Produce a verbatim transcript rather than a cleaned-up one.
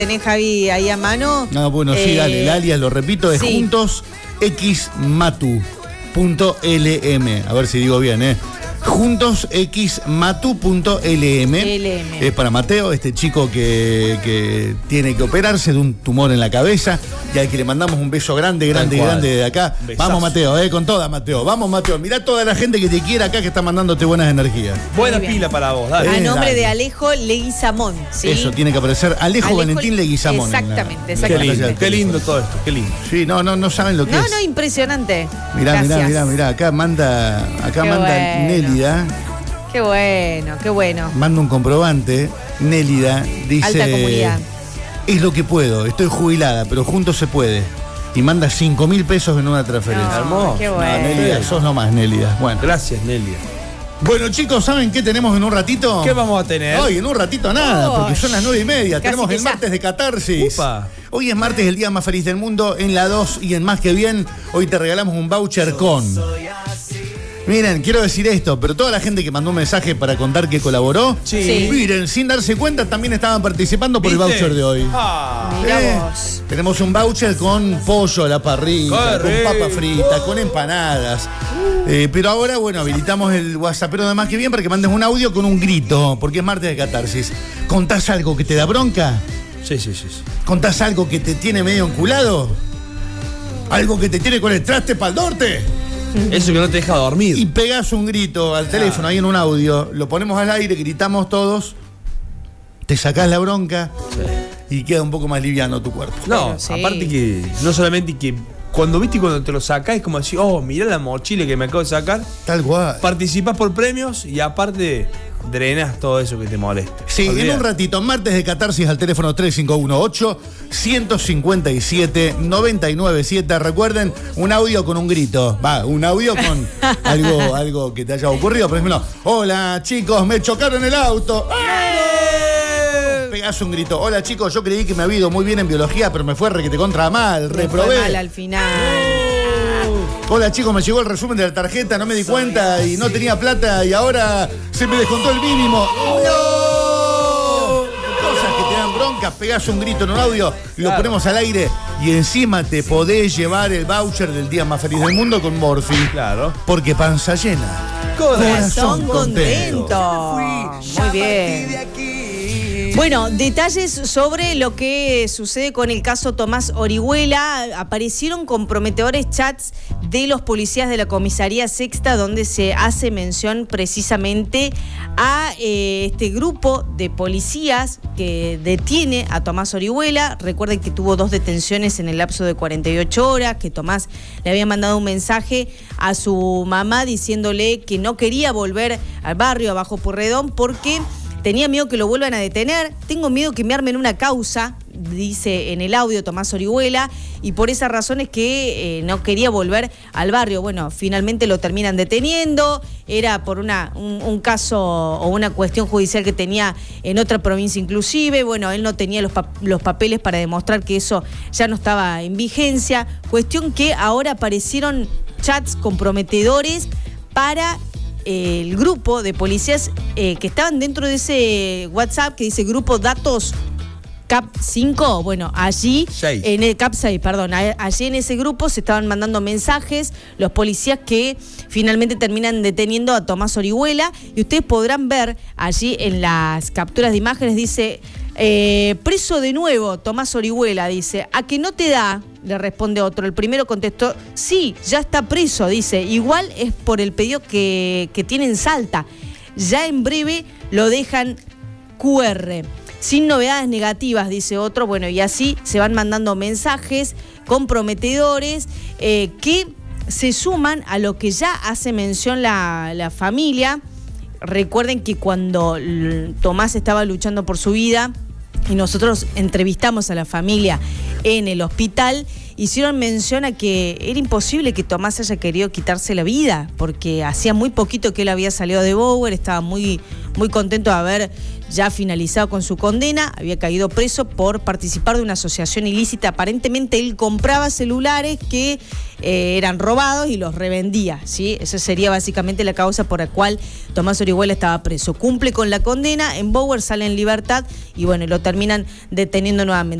¿Tenés, Javi, ahí a mano? No, bueno, sí, eh, dale, el alias, lo repito, es sí. juntos x matu punto l m. A ver si digo bien, ¿eh? juntos x matu punto l m. L M. Es para Mateo, este chico que, que tiene que operarse de un tumor en la cabeza y al que le mandamos un beso grande, grande, grande de acá. Besazo. Vamos, Mateo, eh, con toda, Mateo. Vamos, Mateo. Mirá toda la gente que te quiere acá que está mandándote buenas energías. Buena Muy bien. pila para vos, dale. A Eh, nombre dale. de Alejo Leguizamón, ¿sí? Eso, tiene que aparecer Alejo, Alejo Valentín Leguizamón. en la- exactamente, en la Qué exactamente. pantalla lindo, del qué lindo teléfono. todo esto, qué lindo. Sí, no, no, no saben lo que No, es. no, impresionante. Mirá, Gracias. mirá, mirá, mirá. Acá manda, acá Qué manda bueno. Nélida. Qué bueno, qué bueno. Manda un comprobante. Nélida dice: Alta comunidad. Es lo que puedo, estoy jubilada, pero juntos se puede. Y manda cinco mil pesos en una transferencia. No, hermoso. qué No, bueno. Nélida, sos nomás, Nélida. Bueno. Gracias, Nelia. Bueno, chicos, ¿saben qué tenemos en un ratito? ¿Qué vamos a tener? Hoy en un ratito nada, Oh, porque son las nueve y media. casi Tenemos que el ya. martes de catarsis. Upa. Hoy es martes, el día más feliz del mundo. En la dos y en Más que Bien, hoy te regalamos un voucher con. Miren, quiero decir esto, pero toda la gente que mandó un mensaje para contar que colaboró, Sí. Sí. miren, sin darse cuenta, también estaban participando por el ¿Viste? voucher de hoy. Ah. Mirá Eh, vos. Tenemos un voucher con pollo a la parrilla, Qué rico. con papa frita, con empanadas. Eh, pero ahora, bueno, habilitamos el WhatsAppero de Más que Bien para que mandes un audio con un grito, porque es martes de catarsis. ¿Contás algo que te da bronca? Sí, sí, sí, sí. ¿Contás algo que te tiene medio enculado? ¿Algo que te tiene con el traste para el norte? Eso que no te deja dormir. Y pegás un grito al teléfono, ahí en un audio, lo ponemos al aire, gritamos todos, te sacás la bronca y queda un poco más liviano tu cuerpo. No, Pero sí. aparte que no solamente que cuando viste y cuando te lo sacás es como decir, oh, mirá la mochila que me acabo de sacar. Tal cual. Participás por premios y aparte drenas todo eso que te molesta. Sí, en Olvidá. un ratito, martes de catarsis al teléfono tres cinco uno ocho, uno cinco siete, nueve nueve siete. Recuerden, un audio con un grito. Va, un audio con algo, algo que te haya ocurrido. Por ejemplo, hola chicos, me chocaron el auto. Pegás un grito. Hola chicos, yo creí que me había ido muy bien en biología, pero me fue re que te contra mal, Me fue reprobé. mal al final. Hola chicos, me llegó el resumen de la tarjeta, no me di cuenta y no tenía plata y ahora se me descontó el mínimo. ¡No! Cosas que te dan bronca, pegás un grito en un audio, lo Claro. ponemos al aire y encima te podés llevar el voucher del día más feliz del mundo con Morphy. Claro. Porque panza llena. Corazón contento. Muy bien. Bueno, detalles sobre lo que sucede con el caso Tomás Orihuela. Aparecieron comprometedores chats de los policías de la comisaría sexta donde se hace mención precisamente a eh, este grupo de policías que detiene a Tomás Orihuela. Recuerden que tuvo dos detenciones en el lapso de cuarenta y ocho horas, que Tomás le había mandado un mensaje a su mamá diciéndole que no quería volver al barrio Abajo Pueyrredón porque tenía miedo que lo vuelvan a detener, tengo miedo que me armen una causa, dice en el audio Tomás Orihuela, y por esa razón es que eh, no quería volver al barrio. Bueno, finalmente lo terminan deteniendo, era por una, un, un caso o una cuestión judicial que tenía en otra provincia inclusive. Bueno, él no tenía los, pa los papeles para demostrar que eso ya no estaba en vigencia. Cuestión que ahora aparecieron chats comprometedores para el grupo de policías eh, que estaban dentro de ese WhatsApp que dice Grupo Datos Cap cinco, bueno, allí, seis. en el Cap seis, perdón, a- allí en ese grupo se estaban mandando mensajes los policías que finalmente terminan deteniendo a Tomás Orihuela y ustedes podrán ver allí en las capturas de imágenes, dice, eh, preso de nuevo Tomás Orihuela, dice, ¿a que no te da? Le responde otro. El primero contestó, sí, ya está preso, dice, igual es por el pedido que, que tiene en Salta. Ya en breve lo dejan Q R. Sin novedades negativas, dice otro. Bueno, y así se van mandando mensajes comprometedores eh, que se suman a lo que ya hace mención la, la familia. Recuerden que cuando l- Tomás estaba luchando por su vida y nosotros entrevistamos a la familia en el hospital, hicieron mención a que era imposible que Tomás haya querido quitarse la vida, porque hacía muy poquito que él había salido de Bower, estaba muy, muy contento de haber ya finalizado con su condena, había caído preso por participar de una asociación ilícita. Aparentemente él compraba celulares que eh, eran robados y los revendía, ¿sí? Esa sería básicamente la causa por la cual Tomás Orihuela estaba preso. Cumple con la condena, en Bower sale en libertad y bueno, lo terminan deteniendo nuevamente.